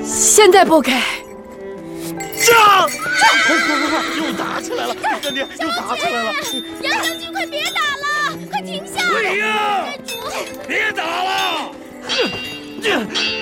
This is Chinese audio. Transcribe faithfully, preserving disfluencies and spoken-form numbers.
现在不给。 这，快快快快，又打起来了！干爹，又打起来了！ 杨将军，快别打了，快停下！ 魏婴， 寨主， 别打了！